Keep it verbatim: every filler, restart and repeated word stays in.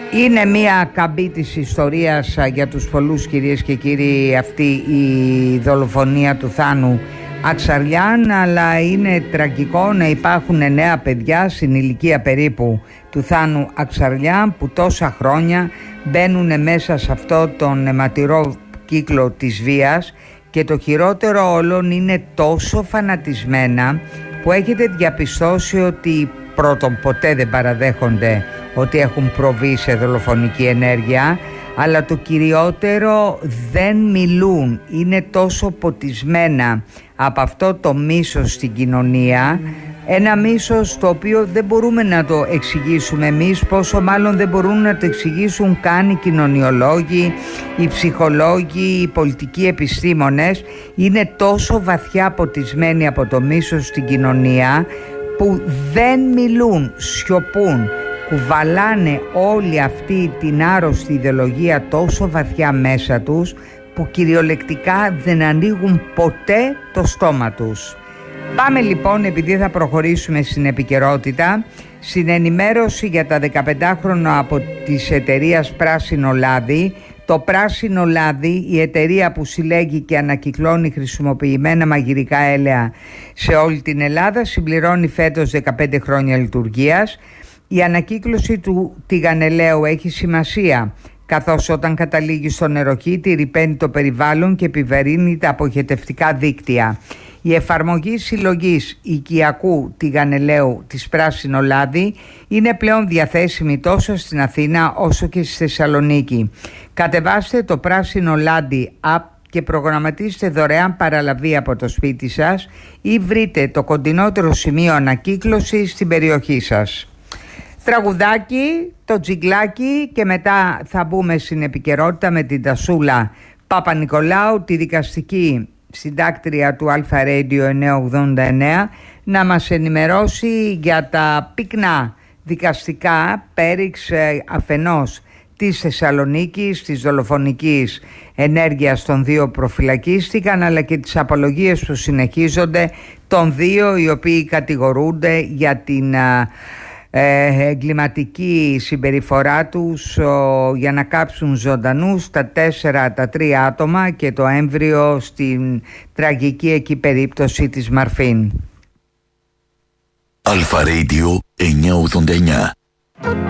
Είναι μια καμπή της ιστορίας για τους πολλούς, κυρίες και κύριοι, αυτή η δολοφονία του Θάνου Αξαρλιάν, αλλά είναι τραγικό να υπάρχουν εννέα παιδιά στην ηλικία περίπου του Θάνου Αξαρλιάν που τόσα χρόνια μπαίνουν μέσα σε αυτό τον αιματηρό κύκλο της βίας, και το χειρότερο όλων είναι τόσο φανατισμένα που έχετε διαπιστώσει ότι πρώτον ποτέ δεν παραδέχονται ότι έχουν προβεί σε δολοφονική ενέργεια, αλλά το κυριότερο, δεν μιλούν, είναι τόσο ποτισμένα από αυτό το μίσος στην κοινωνία, ένα μίσος το οποίο δεν μπορούμε να το εξηγήσουμε εμείς, πόσο μάλλον δεν μπορούν να το εξηγήσουν καν οι κοινωνιολόγοι, οι ψυχολόγοι, οι πολιτικοί επιστήμονες. Είναι τόσο βαθιά ποτισμένοι από το μίσος στην κοινωνία που δεν μιλούν, σιωπούν, κουβαλάνε όλη αυτή την άρρωστη ιδεολογία τόσο βαθιά μέσα τους που κυριολεκτικά δεν ανοίγουν ποτέ το στόμα τους. Πάμε λοιπόν, επειδή θα προχωρήσουμε στην επικαιρότητα, στην ενημέρωση για τα δεκαπεντάχρονα από της εταιρείας Πράσινο Λάδι. Το Πράσινο Λάδι, η εταιρεία που συλλέγει και ανακυκλώνει χρησιμοποιημένα μαγειρικά έλαια σε όλη την Ελλάδα, συμπληρώνει φέτος δεκαπέντε χρόνια λειτουργίας. Η ανακύκλωση του τηγανελαίου έχει σημασία, καθώς όταν καταλήγει στο νεροκήτη ρυπαίνει το περιβάλλον και επιβαρύνει τα αποχετευτικά δίκτυα. Η εφαρμογή συλλογής οικιακού τηγανελαίου της Πράσινο Λάδι είναι πλέον διαθέσιμη τόσο στην Αθήνα όσο και στη Θεσσαλονίκη. Κατεβάστε το Πράσινο Λάδι app και προγραμματίστε δωρεάν παραλαβή από το σπίτι σας ή βρείτε το κοντινότερο σημείο ανακύκλωσης στην περιοχή σας. Τραγουδάκι, το τζιγκλάκι, και μετά θα μπούμε στην επικαιρότητα με την Τασούλα Παπα-Νικολάου, τη δικαστική συντάκτρια του Αλφα Radio εννιακόσια ογδόντα εννέα, να μας ενημερώσει για τα πυκνά δικαστικά πέριξ αφενός της Θεσσαλονίκης, της δολοφονικής ενέργειας των δύο προφυλακίστηκαν, αλλά και τις απολογίες που συνεχίζονται των δύο οι οποίοι κατηγορούνται για την Ε, εγκληματική συμπεριφορά τους ο, για να κάψουν ζωντανούς τα τέσσερα, τα τρία άτομα και το έμβριο στην τραγική εκεί περίπτωση της Μαρφίν. Αλφα Radio εννιακόσια ογδόντα εννέα.